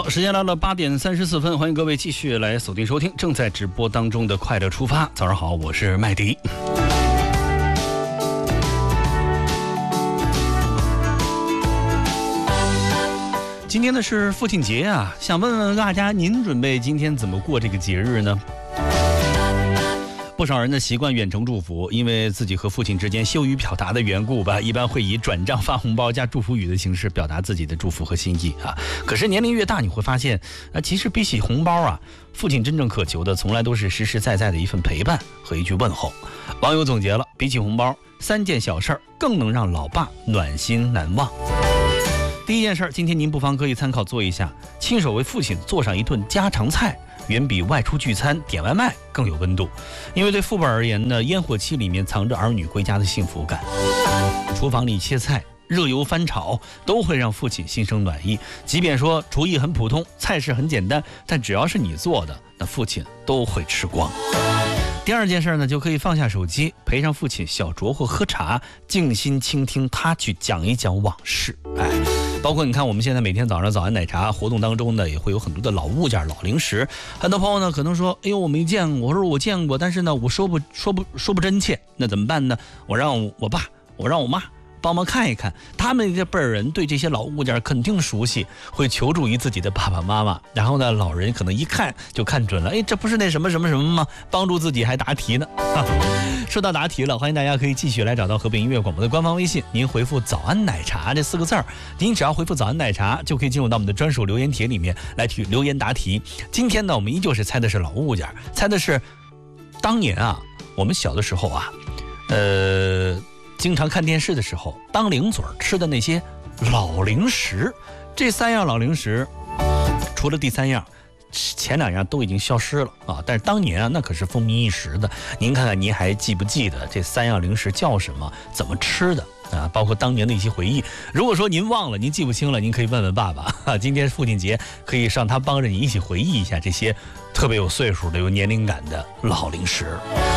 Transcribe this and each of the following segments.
好，时间来了8点34分，欢迎各位继续来锁定收听正在直播当中的快乐出发。早上好，我是麦迪。今天呢是父亲节啊，想问问大家，您准备今天怎么过这个节日呢？不少人的习惯远程祝福，因为自己和父亲之间羞于表达的缘故吧，一般会以转账、发红包加祝福语的形式表达自己的祝福和心意啊。可是年龄越大，你会发现其实比起红包啊，父亲真正渴求的从来都是实实在在的一份陪伴和一句问候。网友总结了，比起红包，3件小事更能让老爸暖心难忘。第一件事，今天您不妨可以参考做一下，亲手为父亲做上一顿家常菜，远比外出聚餐点外卖更有温度。因为对父辈而言呢，烟火气里面藏着儿女归家的幸福感。厨房里切菜、热油翻炒都会让父亲心生暖意。即便说厨艺很普通，菜式很简单，但只要是你做的，那父亲都会吃光。第二件事呢，就可以放下手机，陪上父亲小酌或喝茶，静心倾听他去讲一讲往事。包括你看，我们现在每天早上早安奶茶活动当中呢，也会有很多的老物件、老零食。很多朋友呢可能说，哎呦，我没见过，我说我见过，但是呢，我说不真切，那怎么办呢？我让我爸，我让我妈帮忙看一看，他们这辈人对这些老物件肯定熟悉，会求助于自己的爸爸妈妈。然后呢，老人可能一看就看准了，哎，这不是那什么什么什么吗？帮助自己还答题呢。说到答题了，欢迎大家可以继续来找到河北音乐广播的官方微信，您回复早安奶茶这4个字儿，您只要回复早安奶茶就可以进入到我们的专属留言帖里面来去留言答题。今天呢，我们依旧是猜的是老物件，猜的是当年啊，我们小的时候啊，经常看电视的时候当零嘴吃的那些老零食。这3样老零食，除了第3样，前2样都已经消失了啊！但是当年啊，那可是风靡一时的。您看看，您还记不记得这3样零食叫什么？怎么吃的啊？包括当年的一些回忆。如果说您忘了，您记不清了，您可以问问爸爸。今天父亲节，可以让他帮着你一起回忆一下这些特别有岁数的、有年龄感的老零食。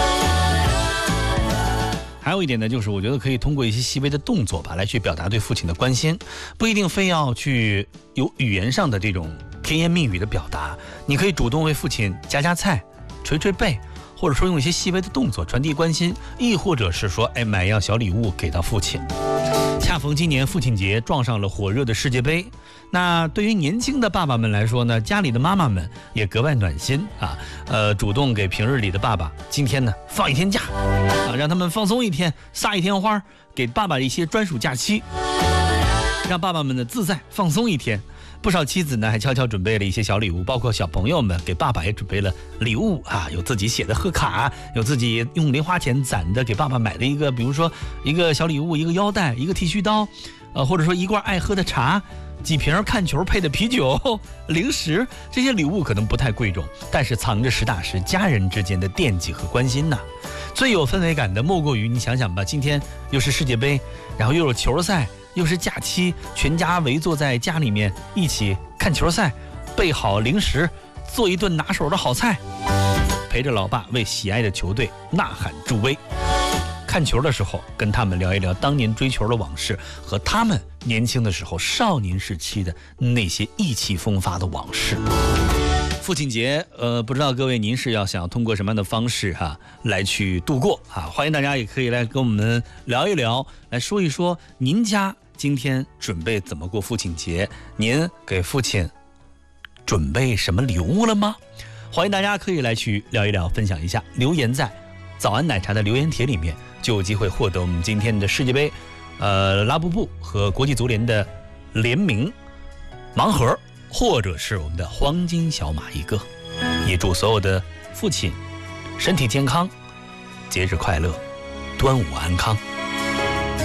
还有一点呢，就是我觉得可以通过一些细微的动作吧，来去表达对父亲的关心，不一定非要去有语言上的这种甜言蜜语的表达，你可以主动为父亲夹菜、捶背，或者说用一些细微的动作传递关心，亦或者是说，买样小礼物给到父亲。恰逢今年父亲节撞上了火热的世界杯，那对于年轻的爸爸们来说呢，家里的妈妈们也格外暖心啊。主动给平日里的爸爸今天呢放1天假啊，让他们放松1天，撒1天花，给爸爸一些专属假期，让爸爸们呢自在放松1天。不少妻子呢还悄悄准备了一些小礼物，包括小朋友们给爸爸也准备了礼物啊，有自己写的贺卡，有自己用零花钱攒的给爸爸买的一个，比如说一个小礼物，一个腰带，一个剃须刀，或者说一罐爱喝的茶，几瓶看球配的啤酒、零食。这些礼物可能不太贵重，但是藏着实打实家人之间的惦记和关心呐。最有氛围感的莫过于，你想想吧，今天又是世界杯，然后又有球赛，又是假期，全家围坐在家里面一起看球赛，备好零食，做一顿拿手的好菜，陪着老爸为喜爱的球队呐喊助威。看球的时候跟他们聊一聊当年追球的往事，和他们年轻的时候少年时期的那些意气风发的往事。父亲节，不知道各位您是要想要通过什么样的方式来去度过啊？欢迎大家也可以来跟我们聊一聊，来说一说您家今天准备怎么过父亲节？您给父亲准备什么礼物了吗？欢迎大家可以来去聊一聊，分享一下，留言在早安奶茶的留言帖里面，就有机会获得我们今天的世界杯拉布布和国际足联的联名盲盒，或者是我们的黄金小马一个。也祝所有的父亲身体健康，节日快乐，端午安康。